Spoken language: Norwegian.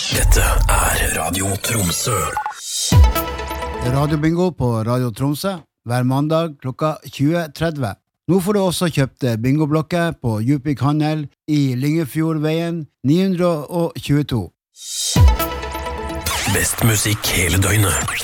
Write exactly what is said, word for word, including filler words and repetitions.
Dette er Radio Tromsø. Radiobingo på Radio Tromsø hver mandag klokka tjue tretti. Nå får du også kjøpt bingoblokker på Djupvik Handel i Lyngefjordveien ni hundre tjueto. Best musikk hele døgnet.